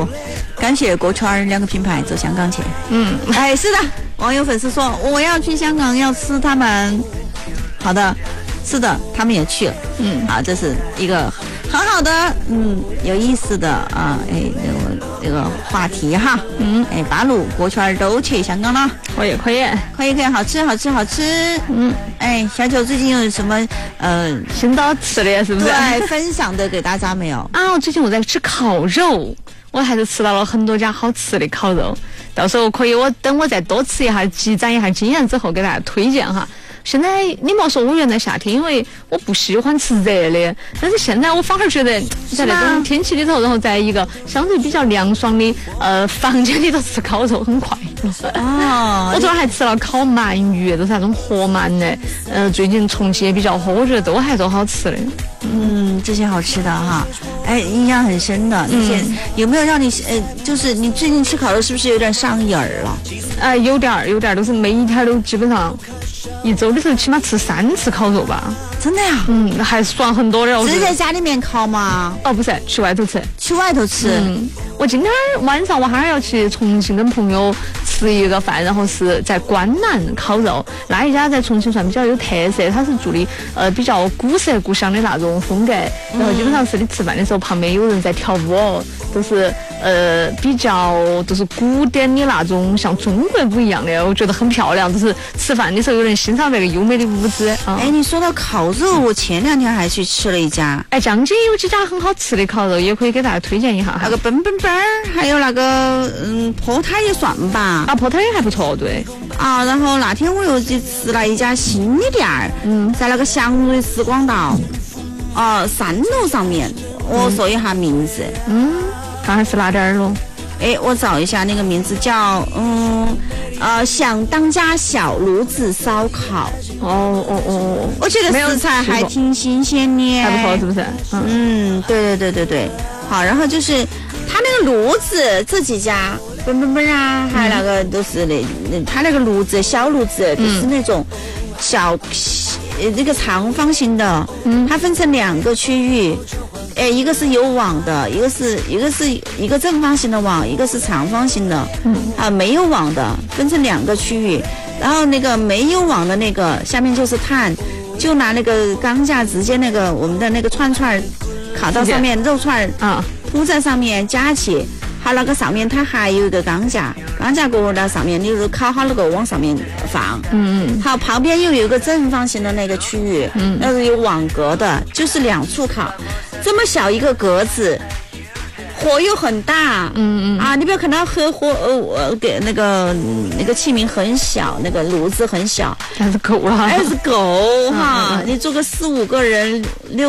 错，感谢锅圈2个品牌走香港去。哎，是的，网友粉丝说我要去香港要吃他们，好的，是的，他们也去了。好，这是一个很好的，有意思的啊，哎，这个话题哈。哎，八路锅圈都去香港了， 可以， 好吃。哎，小九最近有什么新到吃的是不是？ 对，分享的给大家没有？ 啊，最近我在吃烤肉，我还是吃到了很多家好吃的烤肉，到时候可以等我再多吃一下，积攒一下经验之后给大家推荐哈。现在你莫说我原来夏天，因为我不喜欢吃热的，但是现在我反而觉得在那种天气里头，然后在一个相对比较凉爽的房间里头吃烤肉很快乐。我昨天还吃了烤鳗鱼，都是那种活鳗的，最近重庆也比较火，我觉得都还是好吃的。 这些好吃的哈，哎，印象很深的。那些有没有让你就是你最近吃烤肉是不是有点上瘾了？ 有点，都是每一天都基本上一周的时候起码吃3次烤肉吧。 真的呀？ 还算很多的。 是在家里面烤吗？ 哦，不是，去外头吃。我今天晚上我还要去重庆跟朋友吃一个饭，然后是在关南烤肉，那一家在重庆算比较有特色，它是做的比较古色古香的那种风格，然后基本上是你吃饭的时候旁边有人在跳舞，都是比较都是古典的那种像中国舞一样的，我觉得很漂亮，就是吃饭的时候有人欣赏那个优美的舞姿。 哎，你说到烤肉，我前2天还去吃了一家， 江津有几家很好吃的烤肉，也可以给大家推荐一下。 那个奔儿，还有那个坡摊也算吧。 坡摊也还不错，对。 然后那天我又去吃了一家新的店儿，在那个祥瑞时光道3楼上面，我说一下名字。 看看是哪点儿咯？ 哎，我找一下那个名字叫想当家小炉子烧烤。我觉得食材还挺新鲜的， 还不错，是不是？ 对。好，然后就是他那个炉子，这几家奔啊，还有那个都是他那个炉子小炉子都是那种这个长方形的，它分成2个区域。一个是有网的，一个是一个正方形的网，一个是长方形的，没有网的，分成2个区域。然后那个没有网的那个下面就是炭，就拿那个钢架直接那个我们的那个串烤到上面，肉串铺在上面夹起，好，那个上面它还有一个钢架过后到上面，你就是烤好了个往上面放。好，旁边又有一个正方形的那个区域，那是有网格的，就是2处烤。这么小一个格子，火又很大，你不要看它火给那个器皿很小，那个炉子很小， 还是够了， 还是够哈。你做个4、5个人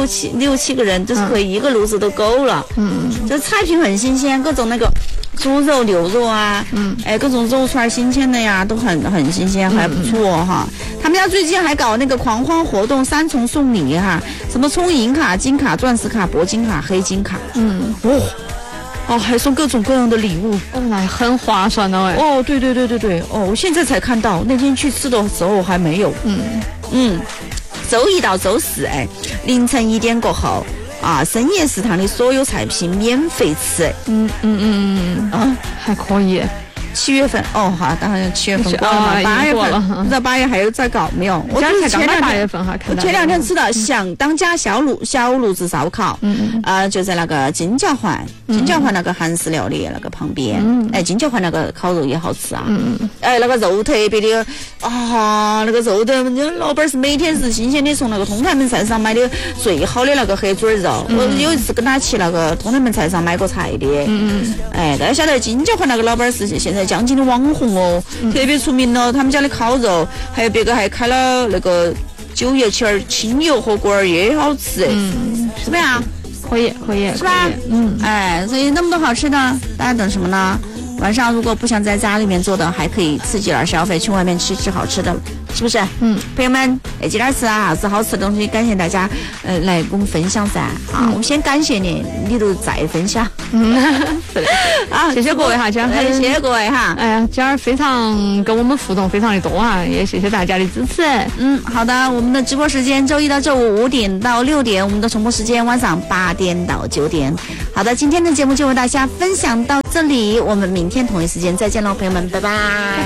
，6、7个人，就是可以一个炉子都够了。这菜品很新鲜，各种那个猪肉、牛肉啊，各种肉串新鲜的呀，都很新鲜，还不错哈。他们家最近还搞那个狂欢活动，3重送礼哈，什么充银卡、金卡、钻石卡、铂金卡、黑金卡，还送各种各样的礼物， 那很划算的哎。 对，我现在才看到，那天去吃的时候还没有。周1到周4，凌晨1点过后。深夜食堂的所有菜品免费吃。 还可以。 7月份好，当然7月份过了嘛，8月份，不知道8月还有在搞没有？我就是前 8月份哈， 我前2天吃的想当家小炉子烧烤，就在那个金角环那个韩式料理那个旁边，金角环那个烤肉也好吃啊，那个肉特别的那个肉的，老板是每天是新鲜的，从那个通泰门菜市场买的最好的那个黑嘴肉，我有一次跟他去那个通泰门菜市场买过菜的，大家晓得金角环那个老板是现在江津的网红哦，特别出名了。他们家的烤肉，还有别个还开了那个9月7儿清油火锅儿也好吃，是不是啊？ 可以， 是吧？所以那么多好吃的，大家等什么呢？晚上如果不想在家里面做的，还可以刺激点消费，去外面吃好吃的， 是不是？朋友们，记点吃啊，啥子好吃的东西，感谢大家来跟我们分享噻。啊，我们先感谢你，你都再分享。 是的。啊，谢谢各位哈，今儿谢谢各位哈。 哎呀，今儿非常跟我们互动非常的多啊，也谢谢大家的支持。 好的，我们的直播时间周一到周五5点到6点，我们的重播时间晚上8点到9点。好的，今天的节目就为大家分享到这里，我们明天同一时间再见喽，朋友们，拜拜。